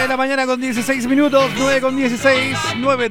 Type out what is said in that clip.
de la mañana con 16 minutos, 9 con 16, 9.